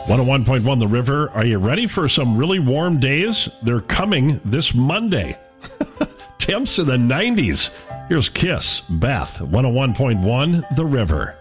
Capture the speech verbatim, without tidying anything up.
one oh one point one The River. Are you ready for some really warm days? They're coming this Monday. Temps in the nineties. Here's Kiss, Beth, one oh one point one The River.